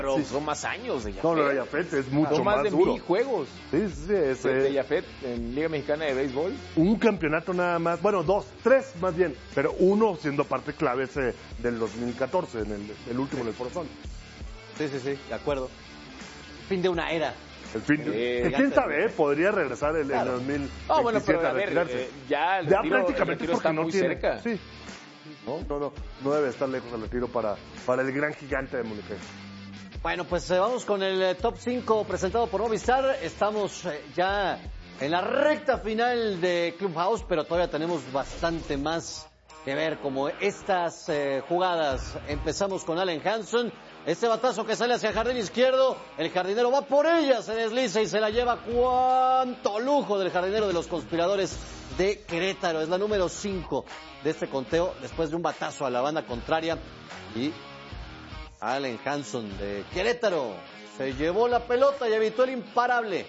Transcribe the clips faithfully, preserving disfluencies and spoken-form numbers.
Pero sí. son más años de Jafet. No, lo de Jafet es mucho son más, más de duro. mil juegos. Sí, sí, sí. Es, de, eh, de Jafet en Liga Mexicana de Béisbol. Un campeonato nada más, bueno, dos, tres más bien, pero uno siendo parte clave ese del dos mil catorce, en el, el último en el Foro Sol. Sí, sí, sí, de acuerdo. Fin de una era. El fin Sí, de... que quién sabe, eh, podría regresar el, Claro. el dos mil veintisiete Ah, bueno, pero a a ver, retirarse. eh, ya el ya retiro, prácticamente el retiro porque está no muy tiene. cerca. Sí. ¿No? No, no, no debe estar lejos el retiro para, para el gran gigante de Monterrey. Bueno, pues eh, vamos con el eh, top cinco presentado por Movistar. Estamos eh, ya en la recta final de Clubhouse, pero todavía tenemos bastante más que ver, como estas eh, jugadas. Empezamos con Allen Hanson. Este batazo que sale hacia el jardín izquierdo, el jardinero va por ella, se desliza y se la lleva. ¡Cuánto lujo del jardinero de los conspiradores de Querétaro! Es la número cinco de este conteo, después de un batazo a la banda contraria. Y Allen Hanson de Querétaro se llevó la pelota y evitó el imparable.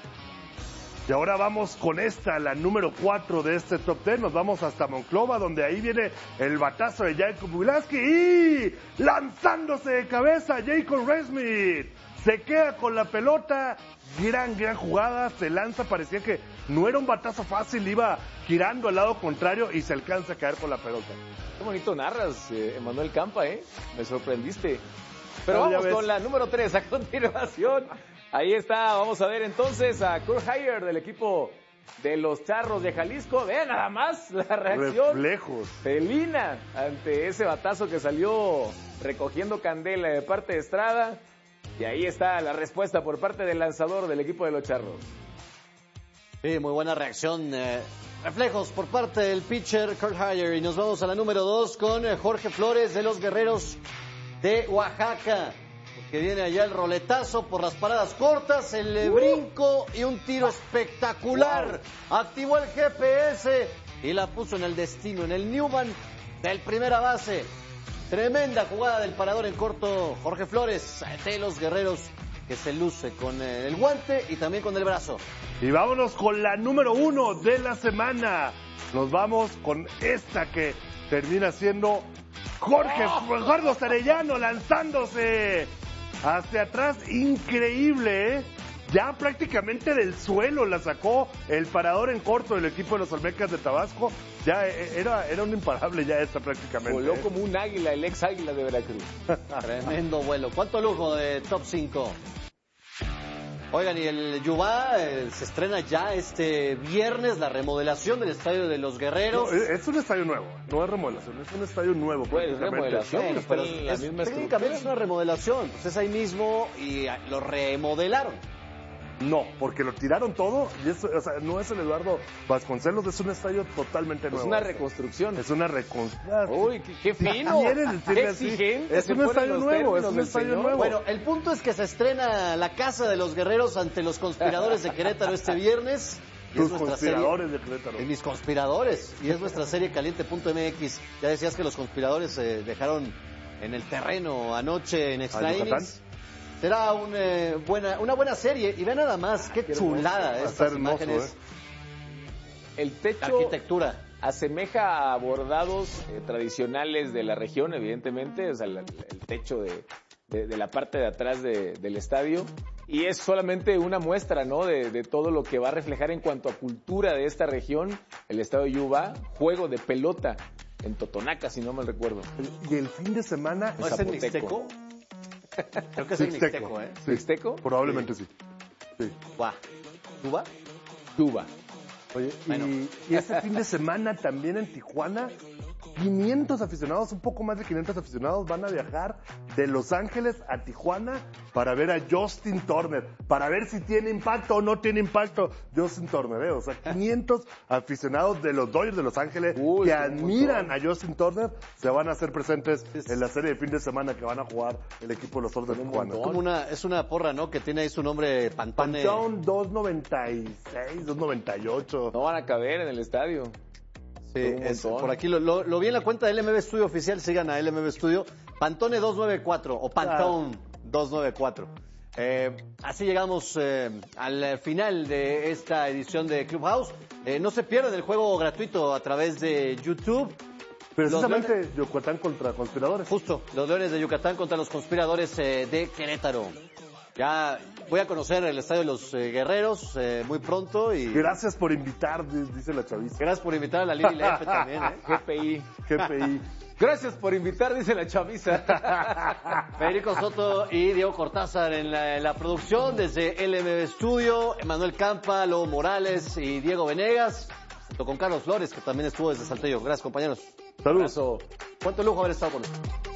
Y ahora vamos con esta, la número cuatro de este top diez. Nos vamos hasta Monclova, donde ahí viene el batazo de Jacob Bulaski. Y lanzándose de cabeza, Jacob Resmith. Se queda con la pelota. Gran, gran jugada. Se lanza, parecía que no era un batazo fácil. Iba girando al lado contrario y se alcanza a caer con la pelota. Qué bonito narras, eh, Emanuel Campa, ¿eh? Me sorprendiste. Pero No, ya vamos ves. con la número tres a continuación. Ahí está, vamos a ver entonces a Kurt Hyer del equipo de los Charros de Jalisco. Vean nada más la reacción Reflejos. felina ante ese batazo que salió recogiendo candela de parte de Estrada. Y ahí está la respuesta por parte del lanzador del equipo de los Charros. Sí, muy buena reacción. Eh, reflejos por parte del pitcher Kurt Hyer. Y nos vamos a la número dos con eh, Jorge Flores de los Guerreros de Oaxaca. Que viene allá el roletazo por las paradas cortas, el uh. brinco y un tiro espectacular. Wow. Activó el G P S y la puso en el destino, en el Newman del primera base. Tremenda jugada del parador en corto Jorge Flores de los Guerreros, que se luce con el guante y también con el brazo. Y vámonos con la número uno de la semana. Nos vamos con esta que termina siendo Jorge oh. Carlos Arellano lanzándose hacia atrás, increíble, ¿eh? Ya prácticamente del suelo la sacó el parador en corto del equipo de los Olmecas de Tabasco. Ya era, era un imparable ya esta prácticamente. Voló ¿eh? como un águila, el ex águila de Veracruz. Tremendo vuelo. ¿Cuánto lujo de top cinco? Oigan, y el Yubá eh, se estrena ya este viernes, la remodelación del Estadio de los Guerreros. No, es un estadio nuevo, no es remodelación, es un estadio nuevo. Pues remodelación, bueno, pero la es, misma técnicamente es una remodelación, pues es ahí mismo y lo remodelaron. No, porque lo tiraron todo y eso, o sea, no es el Eduardo Vasconcelos, es un estadio totalmente nuevo. Es una reconstrucción. Es una reconstrucción. Uy, qué, qué fino. Qué exigente. Es un estadio nuevo, es un estadio nuevo. Bueno, el punto es que se estrena la Casa de los Guerreros ante los conspiradores de Querétaro este viernes. Tus conspiradores serie, de Querétaro. Y mis conspiradores. Y es nuestra serie caliente punto m x. Ya decías que los conspiradores se dejaron en el terreno anoche en extra innings. Será un, eh, buena, una buena serie. Y ve nada más, qué, qué chulada hermoso, estas hermoso, imágenes. ¿eh? El techo arquitectura asemeja a bordados eh, tradicionales de la región, evidentemente. O sea, el, el techo de, de, de la parte de atrás de, del estadio. Y es solamente una muestra, ¿no? De, de todo lo que va a reflejar en cuanto a cultura de esta región. El estadio Yubá, juego de pelota en Totonaca, si no mal recuerdo. Y el fin de semana... ¿No es en Mixteco? Creo que es el Mixteco, ¿eh? Sí. ¿Mixteco? Probablemente sí. sí. Guau. ¿Tuba? Tuba. Oye, bueno. y, y este fin de semana también en Tijuana, quinientos aficionados, un poco más de quinientos aficionados van a viajar de Los Ángeles a Tijuana para ver a Justin Turner, para ver si tiene impacto o no tiene impacto Justin Turner, ¿eh? O sea, quinientos aficionados de los Dodgers de Los Ángeles Uy, que admiran a Justin Turner se van a hacer presentes en la serie de fin de semana que van a jugar el equipo de los Dodgers de Tijuana. Como una, es una porra, ¿no? Que tiene ahí su nombre Pantone. Pantone dos noventa y seis, dos noventa y ocho. No van a caber en el estadio. Sí, es, por aquí lo, lo, lo vi en la cuenta del L M B Studio oficial, sigan a L M B Studio, Pantone doscientos noventa y cuatro o Pantone doscientos noventa y cuatro. Eh, así llegamos eh, al final de esta edición de Clubhouse. Eh, no se pierdan el juego gratuito a través de YouTube. Precisamente Leones... Yucatán contra conspiradores. Justo, los Leones de Yucatán contra los conspiradores eh, de Querétaro. Ya voy a conocer el estadio de los eh, Guerreros eh, muy pronto. Y gracias por invitar, dice la chaviza. Gracias por invitar a la Lili Lepe también, ¿eh? G P I. G P I. Gracias por invitar, dice la chaviza. Federico Soto y Diego Cortázar en la, en la producción, desde L M B Studio, Emanuel Campa, Lobo Morales y Diego Venegas, junto con Carlos Flores, que también estuvo desde Saltillo. Gracias, compañeros. Saludos. Cuánto lujo haber estado con nosotros.